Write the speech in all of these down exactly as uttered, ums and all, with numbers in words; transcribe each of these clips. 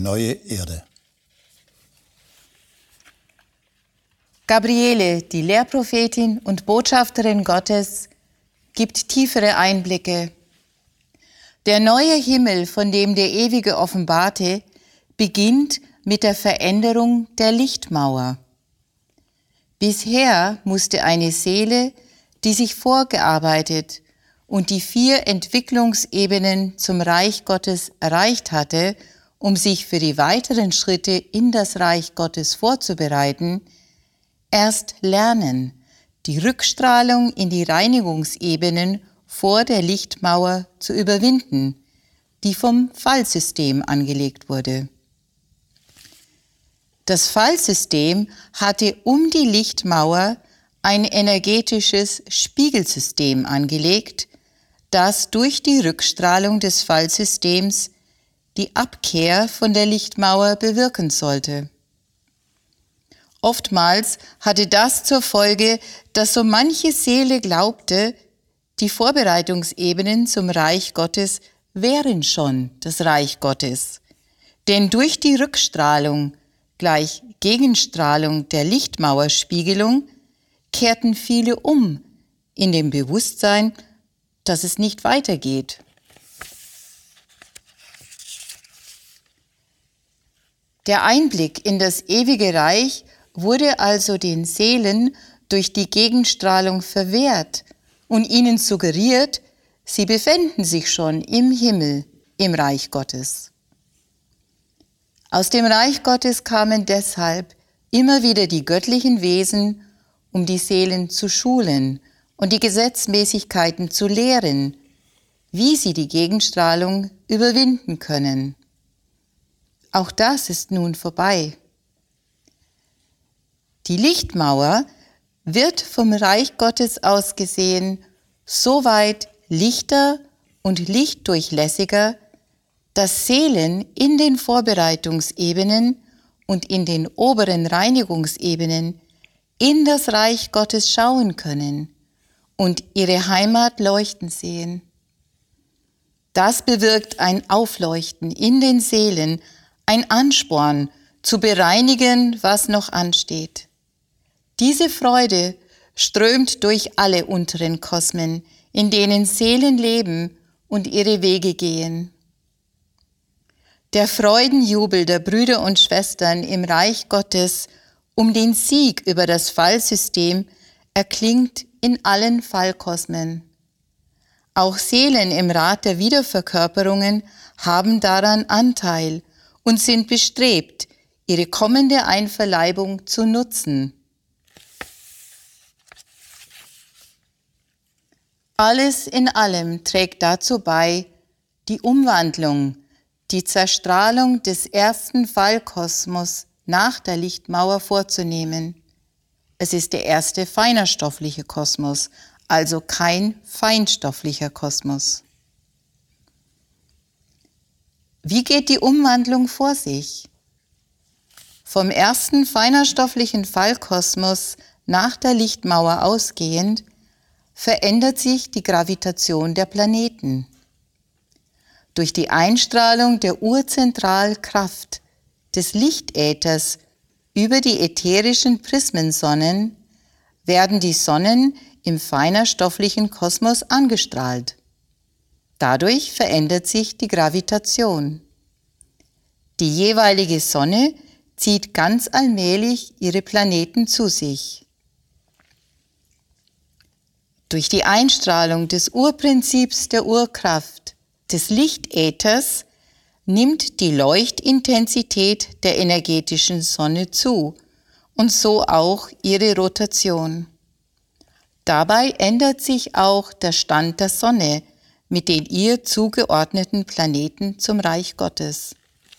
neue Erde. Gabriele, die Lehrprophetin und Botschafterin Gottes, gibt tiefere Einblicke. Der neue Himmel, von dem der Ewige offenbarte, beginnt mit der Veränderung der Lichtmauer. Bisher musste eine Seele, die sich vorgearbeitet und die vier Entwicklungsebenen zum Reich Gottes erreicht hatte, um sich für die weiteren Schritte in das Reich Gottes vorzubereiten, erst lernen, die Rückstrahlung in die Reinigungsebenen vor der Lichtmauer zu überwinden, die vom Fallsystem angelegt wurde. Das Fallsystem hatte um die Lichtmauer ein energetisches Spiegelsystem angelegt, das durch die Rückstrahlung des Fallsystems die Abkehr von der Lichtmauer bewirken sollte. Oftmals hatte das zur Folge, dass so manche Seele glaubte, die Vorbereitungsebenen zum Reich Gottes wären schon das Reich Gottes. Denn durch die Rückstrahlung gleich Gegenstrahlung der Lichtmauerspiegelung kehrten viele um in dem Bewusstsein, dass es nicht weitergeht. Der Einblick in das ewige Reich wurde also den Seelen durch die Gegenstrahlung verwehrt und ihnen suggeriert, sie befänden sich schon im Himmel, im Reich Gottes. Aus dem Reich Gottes kamen deshalb immer wieder die göttlichen Wesen, um die Seelen zu schulen und die Gesetzmäßigkeiten zu lehren, wie sie die Gegenstrahlung überwinden können. Auch das ist nun vorbei. Die Lichtmauer wird vom Reich Gottes aus gesehen so weit lichter und lichtdurchlässiger, dass Seelen in den Vorbereitungsebenen und in den oberen Reinigungsebenen in das Reich Gottes schauen können und ihre Heimat leuchten sehen. Das bewirkt ein Aufleuchten in den Seelen, ein Ansporn, zu bereinigen, was noch ansteht. Diese Freude strömt durch alle unteren Kosmen, in denen Seelen leben und ihre Wege gehen. Der Freudenjubel der Brüder und Schwestern im Reich Gottes um den Sieg über das Fallsystem erklingt in allen Fallkosmen. Auch Seelen im Rat der Wiederverkörperungen haben daran Anteil und sind bestrebt, ihre kommende Einverleibung zu nutzen. Alles in allem trägt dazu bei, die Umwandlung, die Zerstrahlung des ersten Fallkosmos nach der Lichtmauer vorzunehmen. Es ist der erste feinerstoffliche Kosmos, also kein feinstofflicher Kosmos. Wie geht die Umwandlung vor sich? Vom ersten feinerstofflichen Fallkosmos nach der Lichtmauer ausgehend verändert sich die Gravitation der Planeten. Durch die Einstrahlung der Urzentralkraft des Lichtäthers über die ätherischen Prismensonnen werden die Sonnen im feinerstofflichen Kosmos angestrahlt. Dadurch verändert sich die Gravitation. Die jeweilige Sonne zieht ganz allmählich ihre Planeten zu sich. Durch die Einstrahlung des Urprinzips der Urkraft des Lichtäthers nimmt die Leuchtintensität der energetischen Sonne zu und so auch ihre Rotation. Dabei ändert sich auch der Stand der Sonne mit den ihr zugeordneten Planeten zum Reich Gottes.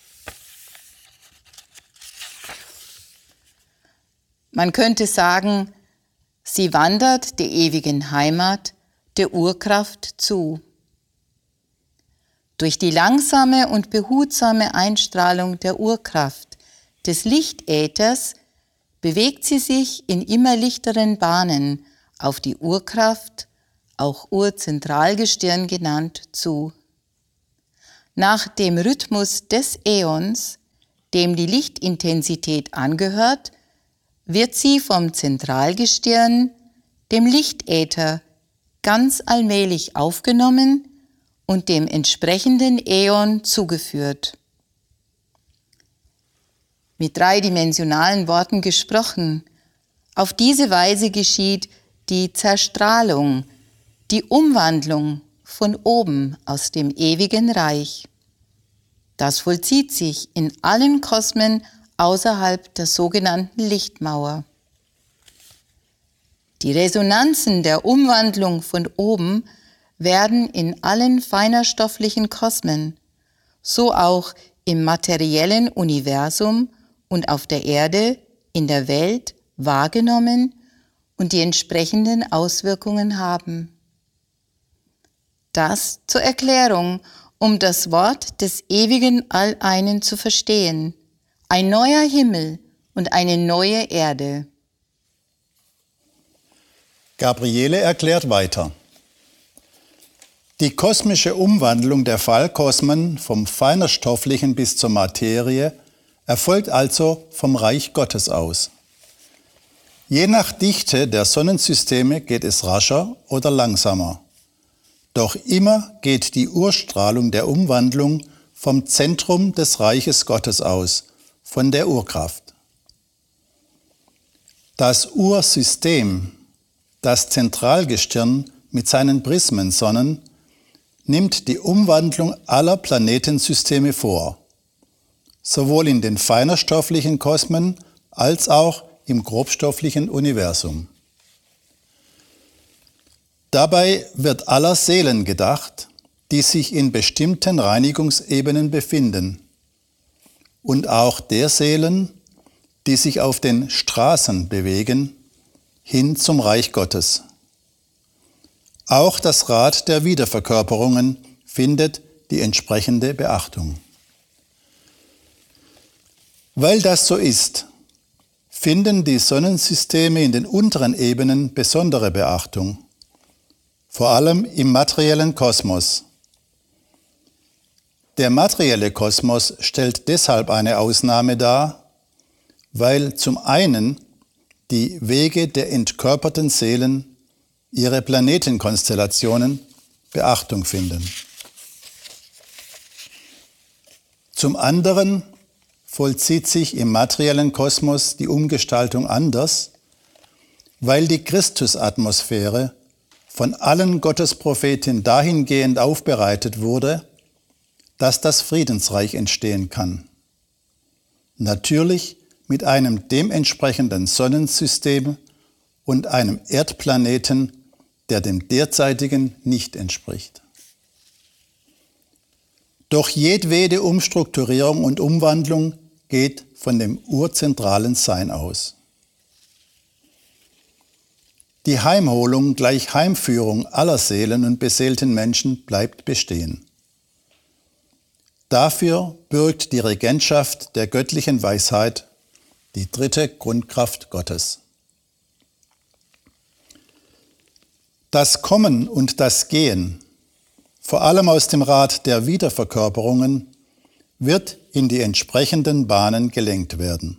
Man könnte sagen, sie wandert der ewigen Heimat, der Urkraft zu. Durch die langsame und behutsame Einstrahlung der Urkraft des Lichtäthers bewegt sie sich in immer lichteren Bahnen auf die Urkraft, auch Urzentralgestirn genannt, zu. Nach dem Rhythmus des Äons dem die Lichtintensität angehört, wird sie vom Zentralgestirn, dem Lichtäther, ganz allmählich aufgenommen und dem entsprechenden Äon zugeführt. Mit dreidimensionalen Worten gesprochen, auf diese Weise geschieht die Zerstrahlung, die Umwandlung von oben aus dem ewigen Reich. Das vollzieht sich in allen Kosmen außerhalb der sogenannten Lichtmauer. Die Resonanzen der Umwandlung von oben werden in allen feinerstofflichen Kosmen, so auch im materiellen Universum und auf der Erde, in der Welt, wahrgenommen und die entsprechenden Auswirkungen haben. Das zur Erklärung, um das Wort des ewigen All-Einen zu verstehen. Ein neuer Himmel und eine neue Erde. Gabriele erklärt weiter. Die kosmische Umwandlung der Fallkosmen vom feinerstofflichen bis zur Materie erfolgt also vom Reich Gottes aus. Je nach Dichte der Sonnensysteme geht es rascher oder langsamer. Doch immer geht die Urstrahlung der Umwandlung vom Zentrum des Reiches Gottes aus, von der Urkraft. Das Ursystem, das Zentralgestirn mit seinen Prismensonnen, nimmt die Umwandlung aller Planetensysteme vor, sowohl in den feinerstofflichen Kosmen als auch im grobstofflichen Universum. Dabei wird aller Seelen gedacht, die sich in bestimmten Reinigungsebenen befinden, und auch der Seelen, die sich auf den Straßen bewegen, hin zum Reich Gottes. Auch das Rad der Wiederverkörperungen findet die entsprechende Beachtung. Weil das so ist, finden die Sonnensysteme in den unteren Ebenen besondere Beachtung, vor allem im materiellen Kosmos. Der materielle Kosmos stellt deshalb eine Ausnahme dar, weil zum einen die Wege der entkörperten Seelen, ihre Planetenkonstellationen, Beachtung finden. Zum anderen vollzieht sich im materiellen Kosmos die Umgestaltung anders, weil die Christusatmosphäre von allen Gottespropheten dahingehend aufbereitet wurde, dass das Friedensreich entstehen kann. Natürlich mit einem dementsprechenden Sonnensystem und einem Erdplaneten, der dem derzeitigen nicht entspricht. Doch jedwede Umstrukturierung und Umwandlung geht von dem urzentralen Sein aus. Die Heimholung gleich Heimführung aller Seelen und beseelten Menschen bleibt bestehen. Dafür bürgt die Regentschaft der göttlichen Weisheit, die dritte Grundkraft Gottes. Das Kommen und das Gehen, vor allem aus dem Rad der Wiederverkörperungen, wird in die entsprechenden Bahnen gelenkt werden.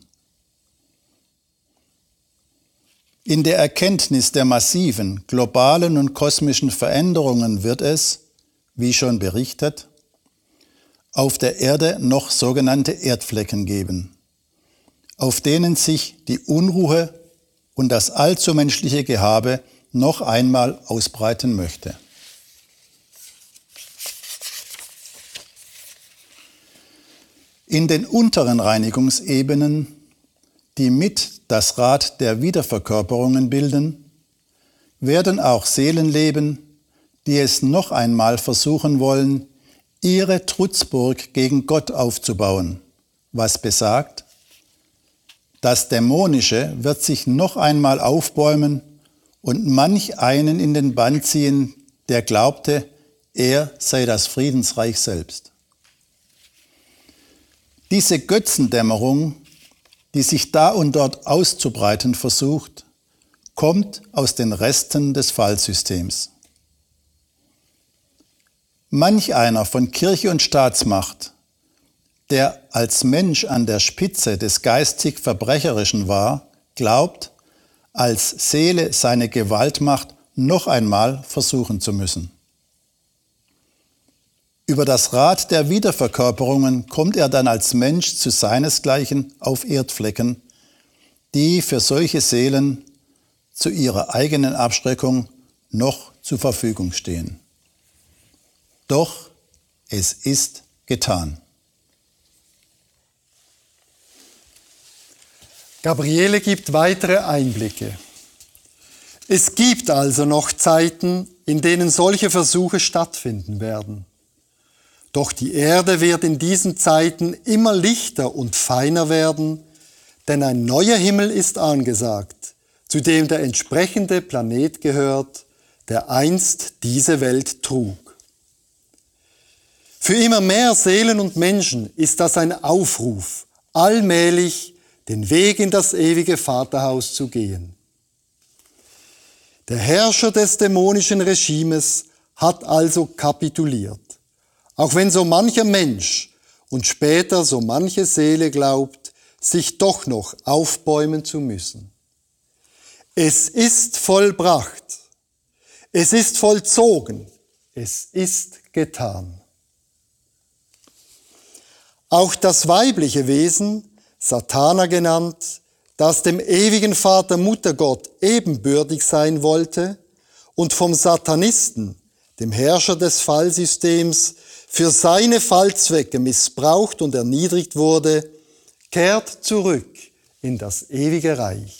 In der Erkenntnis der massiven, globalen und kosmischen Veränderungen wird es, wie schon berichtet, auf der Erde noch sogenannte Erdflecken geben, auf denen sich die Unruhe und das allzu menschliche Gehabe noch einmal ausbreiten möchte. In den unteren Reinigungsebenen, die mit das Rad der Wiederverkörperungen bilden, werden auch Seelen leben, die es noch einmal versuchen wollen, ihre Trutzburg gegen Gott aufzubauen, was besagt, das Dämonische wird sich noch einmal aufbäumen und manch einen in den Bann ziehen, der glaubte, er sei das Friedensreich selbst. Diese Götzendämmerung, die sich da und dort auszubreiten versucht, kommt aus den Resten des Fallsystems. Manch einer von Kirche und Staatsmacht, der als Mensch an der Spitze des geistig Verbrecherischen war, glaubt, als Seele seine Gewaltmacht noch einmal versuchen zu müssen. Über das Rad der Wiederverkörperungen kommt er dann als Mensch zu seinesgleichen auf Erdflecken, die für solche Seelen zu ihrer eigenen Abschreckung noch zur Verfügung stehen. Doch es ist getan. Gabriele gibt weitere Einblicke. Es gibt also noch Zeiten, in denen solche Versuche stattfinden werden. Doch die Erde wird in diesen Zeiten immer lichter und feiner werden, denn ein neuer Himmel ist angesagt, zu dem der entsprechende Planet gehört, der einst diese Welt trug. Für immer mehr Seelen und Menschen ist das ein Aufruf, allmählich den Weg in das ewige Vaterhaus zu gehen. Der Herrscher des dämonischen Regimes hat also kapituliert, auch wenn so mancher Mensch und später so manche Seele glaubt, sich doch noch aufbäumen zu müssen. Es ist vollbracht, es ist vollzogen, es ist getan. Auch das weibliche Wesen, Satana genannt, das dem ewigen Vater Muttergott ebenbürtig sein wollte und vom Satanisten, dem Herrscher des Fallsystems, für seine Fallzwecke missbraucht und erniedrigt wurde, kehrt zurück in das ewige Reich.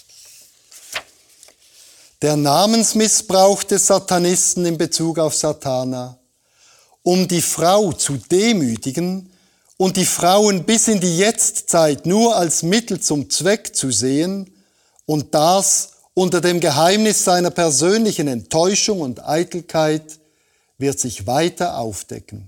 Der Namensmissbrauch des Satanisten in Bezug auf Satana, um die Frau zu demütigen und die Frauen bis in die Jetztzeit nur als Mittel zum Zweck zu sehen und das unter dem Geheimnis seiner persönlichen Enttäuschung und Eitelkeit, wird sich weiter aufdecken.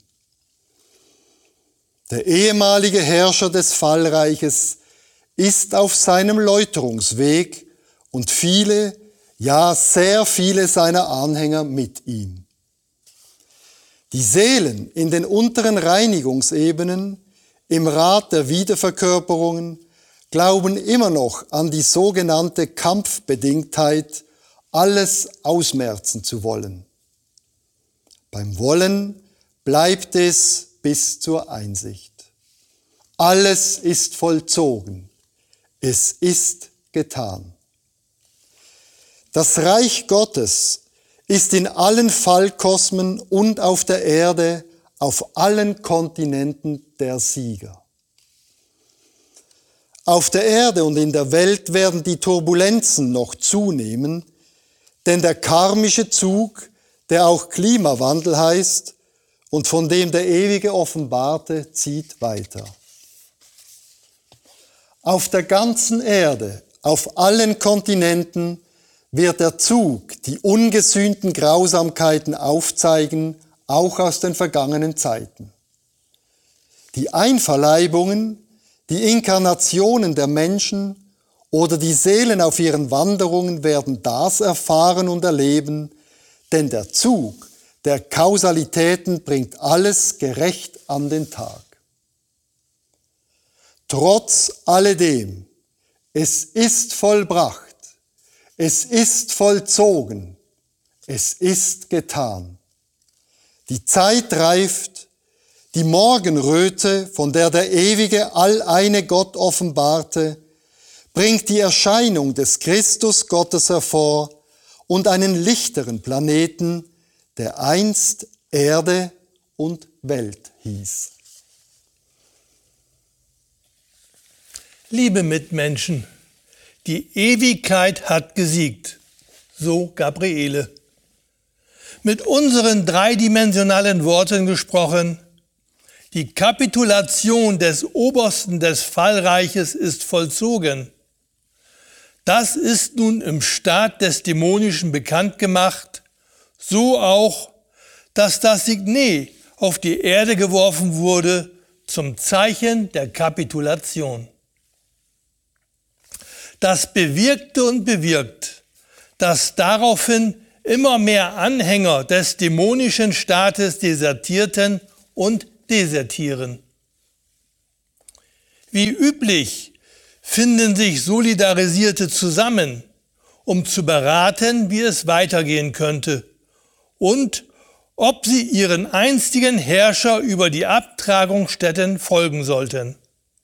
Der ehemalige Herrscher des Fallreiches ist auf seinem Läuterungsweg und viele, ja sehr viele seiner Anhänger mit ihm. Die Seelen in den unteren Reinigungsebenen, im Rat der Wiederverkörperungen, glauben immer noch an die sogenannte Kampfbedingtheit, alles ausmerzen zu wollen. Beim Wollen bleibt es bis zur Einsicht. Alles ist vollzogen. Es ist getan. Das Reich Gottes ist in allen Fallkosmen und auf der Erde, auf allen Kontinenten der Sieger. Auf der Erde und in der Welt werden die Turbulenzen noch zunehmen, denn der karmische Zug, der auch Klimawandel heißt und von dem der Ewige Offenbarte, zieht weiter. Auf der ganzen Erde, auf allen Kontinenten wird der Zug die ungesühnten Grausamkeiten aufzeigen, auch aus den vergangenen Zeiten. Die Einverleibungen, die Inkarnationen der Menschen oder die Seelen auf ihren Wanderungen werden das erfahren und erleben, denn der Zug der Kausalitäten bringt alles gerecht an den Tag. Trotz alledem, es ist vollbracht, es ist vollzogen, es ist getan. Die Zeit reift, die Morgenröte, von der der ewige, alleine Gott offenbarte, bringt die Erscheinung des Christus Gottes hervor und einen lichteren Planeten, der einst Erde und Welt hieß. Liebe Mitmenschen, die Ewigkeit hat gesiegt, so Gabriele. Mit unseren dreidimensionalen Worten gesprochen, die Kapitulation des Obersten des Fallreiches ist vollzogen. Das ist nun im Staat des Dämonischen bekannt gemacht, so auch, dass das Signet auf die Erde geworfen wurde zum Zeichen der Kapitulation. Das bewirkte und bewirkt, dass daraufhin immer mehr Anhänger des dämonischen Staates desertierten und desertieren. Wie üblich finden sich Solidarisierte zusammen, um zu beraten, wie es weitergehen könnte und ob sie ihren einstigen Herrscher über die Abtragungsstätten folgen sollten.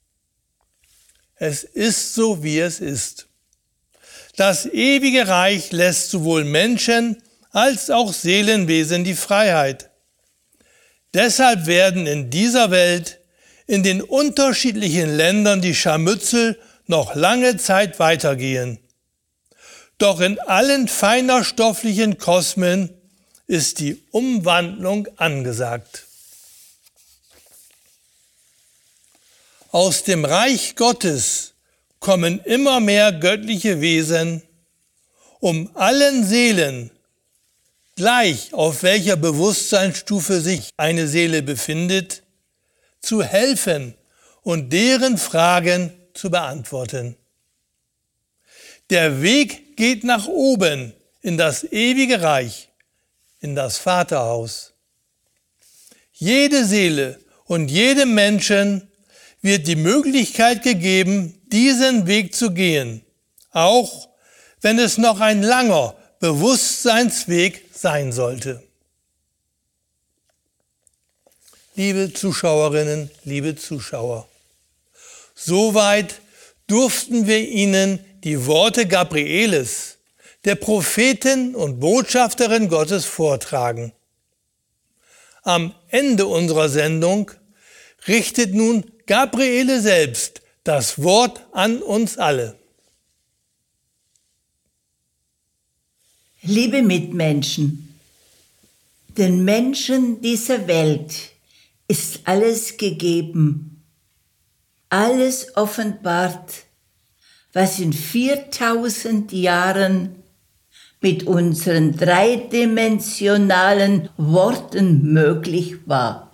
Es ist so, wie es ist. Das ewige Reich lässt sowohl Menschen als auch Seelenwesen die Freiheit. Deshalb werden in dieser Welt, in den unterschiedlichen Ländern die Scharmützel noch lange Zeit weitergehen. Doch in allen feinerstofflichen Kosmen ist die Umwandlung angesagt. Aus dem Reich Gottes kommen immer mehr göttliche Wesen, um allen Seelen, gleich auf welcher Bewusstseinsstufe sich eine Seele befindet, zu helfen und deren Fragen zu beantworten. Der Weg geht nach oben in das ewige Reich, in das Vaterhaus. Jede Seele und jedem Menschen wird die Möglichkeit gegeben, diesen Weg zu gehen, auch wenn es noch ein langer Bewusstseinsweg sein sollte. Liebe Zuschauerinnen, liebe Zuschauer, soweit durften wir Ihnen die Worte Gabrieles, der Prophetin und Botschafterin Gottes, vortragen. Am Ende unserer Sendung richtet nun Gabriele selbst das Wort an uns alle. Liebe Mitmenschen, den Menschen dieser Welt ist alles gegeben, alles offenbart, was in viertausend Jahren mit unseren dreidimensionalen Worten möglich war.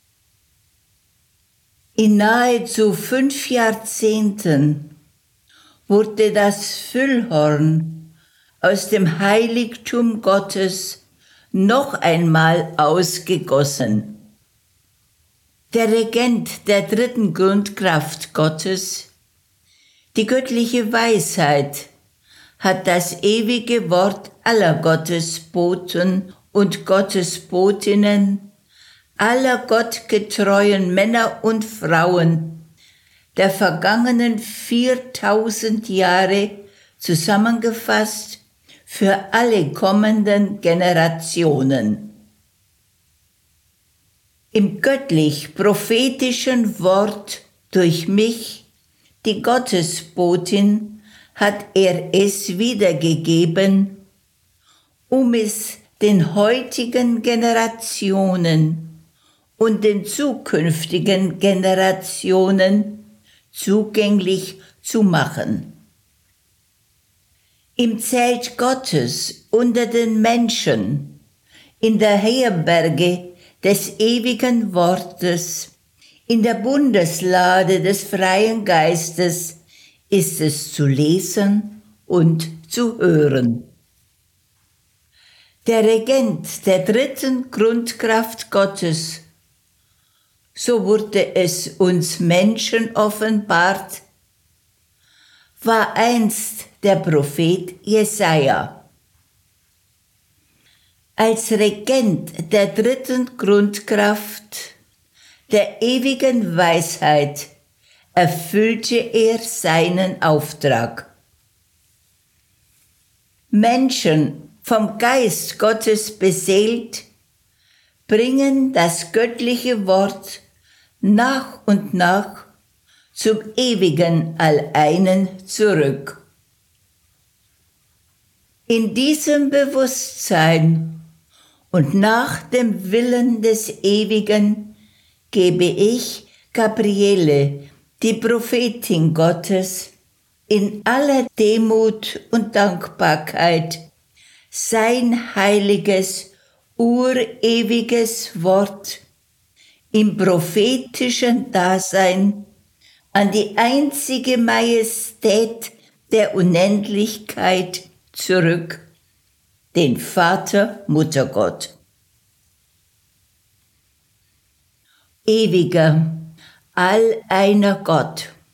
In nahezu fünf Jahrzehnten wurde das Füllhorn aus dem Heiligtum Gottes noch einmal ausgegossen. Der Regent der dritten Grundkraft Gottes, die göttliche Weisheit, hat das ewige Wort aller Gottesboten und Gottesbotinnen, aller gottgetreuen Männer und Frauen der vergangenen viertausend Jahre zusammengefasst für alle kommenden Generationen. Im göttlich-prophetischen Wort durch mich, die Gottesbotin, hat er es wiedergegeben, um es den heutigen Generationen und den zukünftigen Generationen zugänglich zu machen. Im Zelt Gottes unter den Menschen, in der Herberge des ewigen Wortes, in der Bundeslade des freien Geistes ist es zu lesen und zu hören. Der Regent der dritten Grundkraft Gottes, so wurde es uns Menschen offenbart, war einst der Prophet Jesaja. Als Regent der dritten Grundkraft, der ewigen Weisheit, erfüllte er seinen Auftrag. Menschen vom Geist Gottes beseelt, bringen das göttliche Wort nach und nach zum ewigen Alleinen zurück. In diesem Bewusstsein und nach dem Willen des Ewigen gebe ich, Gabriele, die Prophetin Gottes, in aller Demut und Dankbarkeit sein heiliges, urewiges Wort im prophetischen Dasein an die einzige Majestät der Unendlichkeit zurück, den Vater, Muttergott. Ewiger, alleiner Gott,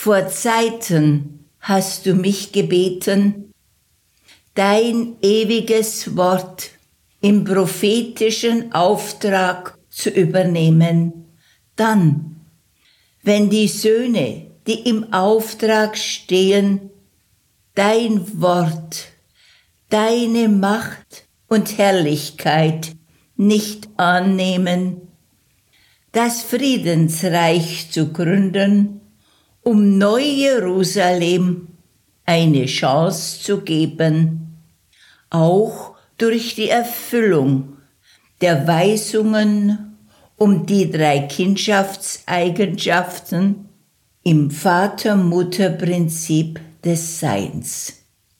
Vor Zeiten hast du mich gebeten, dein ewiges Wort im prophetischen Auftrag zu übernehmen. Dann, wenn die Söhne, die im Auftrag stehen, dein Wort, deine Macht und Herrlichkeit nicht annehmen, das Friedensreich zu gründen, um Neu-Jerusalem eine Chance zu geben, auch durch die Erfüllung der Weisungen um die drei Kindschaftseigenschaften im Vater-Mutter-Prinzip des Seins.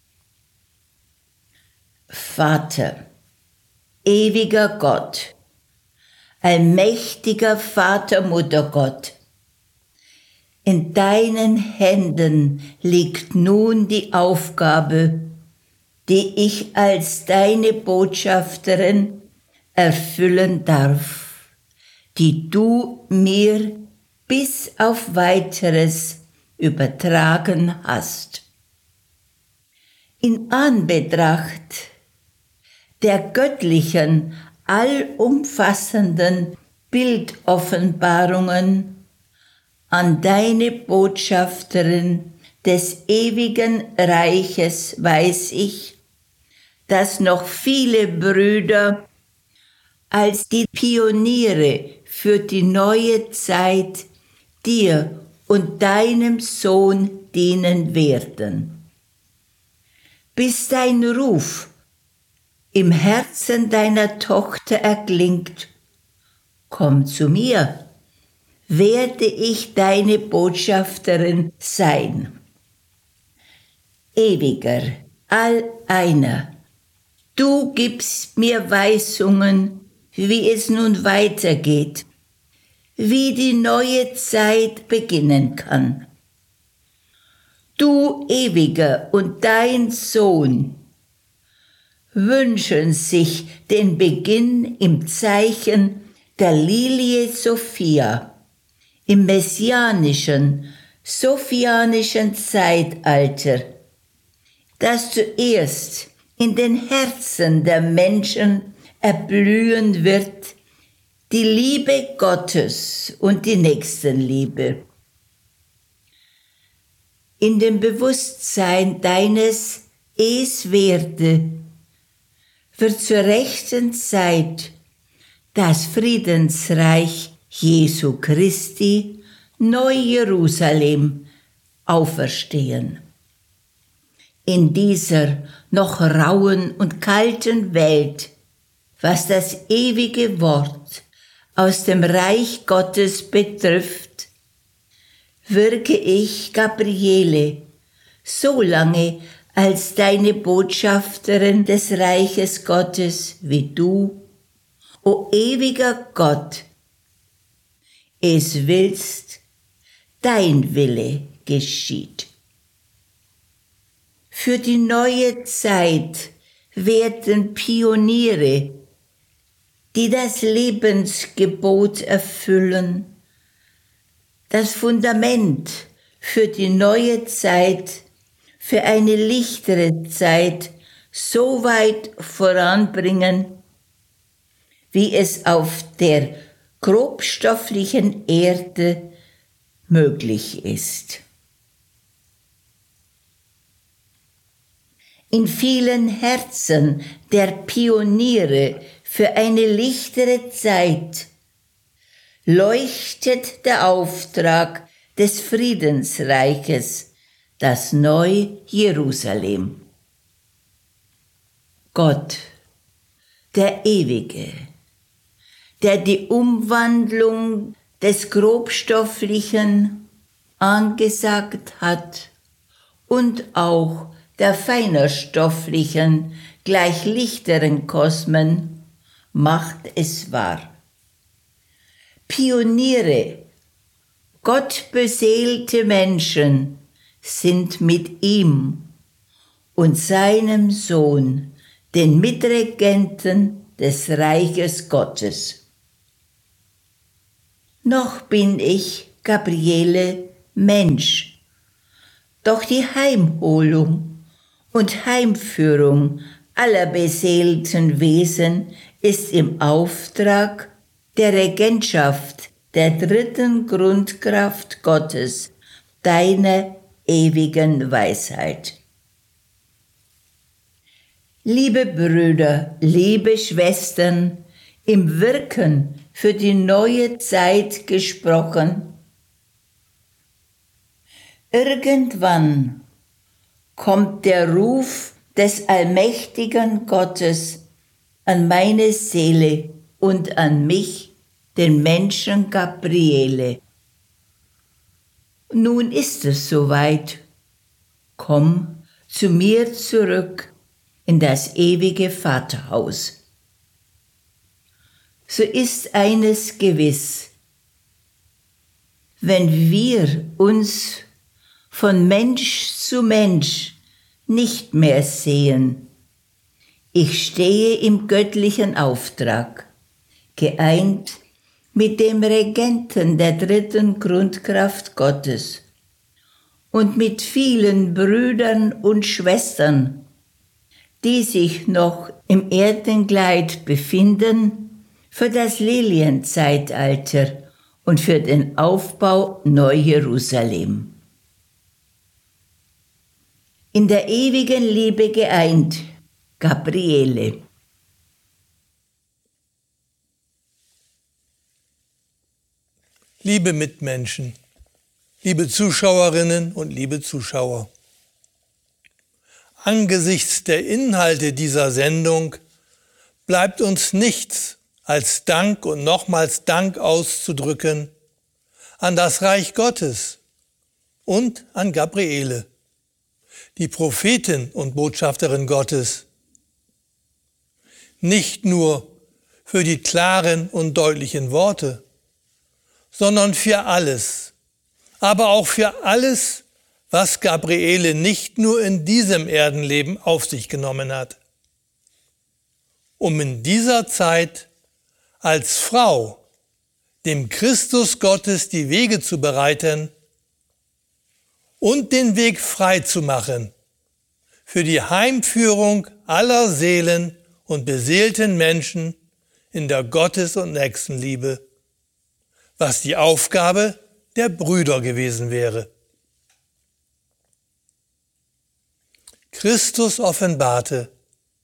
Vater, ewiger Gott, allmächtiger Vater-Mutter-Gott, in deinen Händen liegt nun die Aufgabe, die ich als deine Botschafterin erfüllen darf, die du mir bis auf Weiteres übertragen hast. In Anbetracht der göttlichen, allumfassenden Bildoffenbarungen an deine Botschafterin des ewigen Reiches weiß ich, dass noch viele Brüder als die Pioniere für die neue Zeit dir und deinem Sohn dienen werden. Bis dein Ruf im Herzen deiner Tochter erklingt, komm zu mir, werde ich deine Botschafterin sein. Ewiger, Alleiner, du gibst mir Weisungen, wie es nun weitergeht, wie die neue Zeit beginnen kann. Du, Ewiger, und dein Sohn wünschen sich den Beginn im Zeichen der Lilie Sophia, im messianischen, sophianischen Zeitalter, das zuerst in den Herzen der Menschen erblühen wird, die Liebe Gottes und die Nächstenliebe. In dem Bewusstsein deines Es werde wird zur rechten Zeit das Friedensreich Jesu Christi, Neu-Jerusalem, auferstehen. In dieser noch rauen und kalten Welt, was das ewige Wort aus dem Reich Gottes betrifft, wirke ich, Gabriele, so lange als deine Botschafterin des Reiches Gottes wie du, o ewiger Gott, es willst, dein Wille geschieht. Für die neue Zeit werden Pioniere, die das Lebensgebot erfüllen, das Fundament für die neue Zeit, für eine lichtere Zeit so weit voranbringen, wie es auf der grobstofflichen Erde möglich ist. In vielen Herzen der Pioniere für eine lichtere Zeit leuchtet der Auftrag des Friedensreiches, das Neu-Jerusalem. Gott, der Ewige, der die Umwandlung des Grobstofflichen angesagt hat und auch der feinerstofflichen, gleich lichteren Kosmen, macht es wahr. Pioniere, gottbeseelte Menschen sind mit ihm und seinem Sohn, den Mitregenten des Reiches Gottes. Noch bin ich, Gabriele, Mensch Doch die Heimholung und Heimführung aller beseelten Wesen ist im Auftrag der Regentschaft der dritten Grundkraft Gottes, deiner ewigen Weisheit. Liebe Brüder, liebe Schwestern, im Wirken für die neue Zeit gesprochen, irgendwann kommt der Ruf des allmächtigen Gottes an meine Seele und an mich, den Menschen Gabriele. Nun ist es soweit. Komm zu mir zurück in das ewige Vaterhaus. So ist eines gewiss: Wenn wir uns von Mensch zu Mensch nicht mehr sehen, ich stehe im göttlichen Auftrag, geeint mit dem Regenten der dritten Grundkraft Gottes und mit vielen Brüdern und Schwestern, die sich noch im Erdenkleid befinden, für das Lilienzeitalter und für den Aufbau Neu-Jerusalem. In der ewigen Liebe geeint, Gabriele. Liebe Mitmenschen, liebe Zuschauerinnen und liebe Zuschauer, angesichts der Inhalte dieser Sendung bleibt uns nichts als Dank und nochmals Dank auszudrücken an das Reich Gottes und an Gabriele, die Prophetin und Botschafterin Gottes, nicht nur für die klaren und deutlichen Worte, sondern für alles, aber auch für alles, was Gabriele nicht nur in diesem Erdenleben auf sich genommen hat, um in dieser Zeit als Frau dem Christus Gottes die Wege zu bereiten und den Weg frei zu machen für die Heimführung aller Seelen und beseelten Menschen in der Gottes- und Nächstenliebe, was die Aufgabe der Brüder gewesen wäre. Christus offenbarte: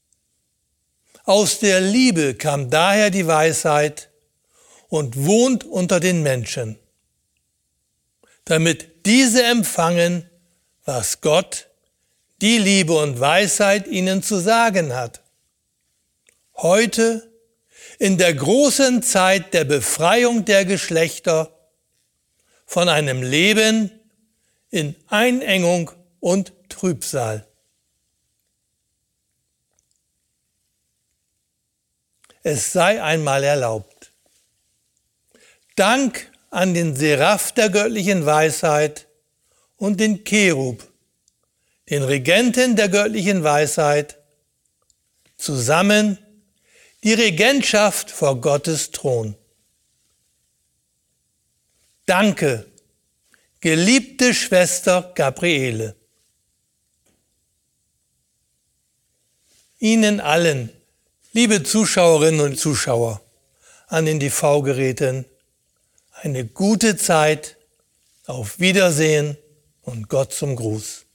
Aus der Liebe kam daher die Weisheit und wohnt unter den Menschen, damit diese empfangen, was Gott, die Liebe und Weisheit, ihnen zu sagen hat. Heute, in der großen Zeit der Befreiung der Geschlechter von einem Leben in Einengung und Trübsal. Es sei einmal erlaubt, Dank an den Seraph der göttlichen Weisheit und den Cherub, den Regenten der göttlichen Weisheit, zusammen die Regentschaft vor Gottes Thron. Danke, geliebte Schwester Gabriele. Ihnen allen, liebe Zuschauerinnen und Zuschauer an den T V-Geräten, eine gute Zeit, auf Wiedersehen und Gott zum Gruß.